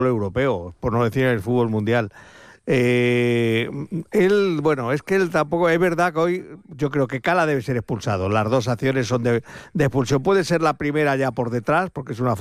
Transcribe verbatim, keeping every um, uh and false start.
europeo, por no decir el fútbol mundial. Eh, él, bueno, es que él tampoco, es verdad que hoy yo creo que Cala debe ser expulsado. Las dos acciones son de, de expulsión. Puede ser la primera ya por detrás, porque es una